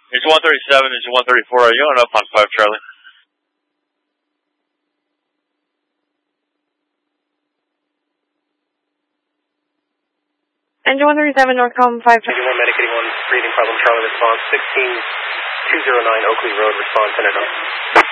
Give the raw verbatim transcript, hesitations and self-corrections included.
Engine one thirty-seven, engine one thirty-four, are you on up on five Charlie? Engine one thirty-seven, Northcom five Charlie. Engine one, Medic eighty-one, breathing problem, Charlie response, sixteen two oh nine Oakley Road, response, enter.